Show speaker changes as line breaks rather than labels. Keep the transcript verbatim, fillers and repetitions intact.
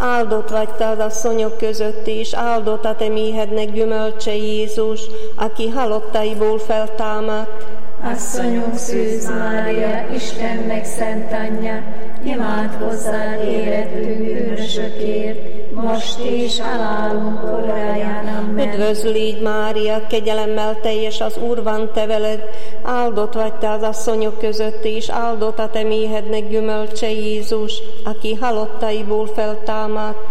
áldott vagy te az asszonyok között is, áldott a te méhednek gyümölcse Jézus, aki halottaiból feltámadt.
Asszonyunk Szűz Mária, Istennek szent anyja, imádkozzál érettünk bűnösökért, most és halálunk óráján. Amen.
Üdvözl légy Mária, kegyelemmel teljes, az Úr van te veled, áldott vagy te az asszonyok között is, áldott a te méhednek gyümölcse Jézus, aki halottaiból feltámadt.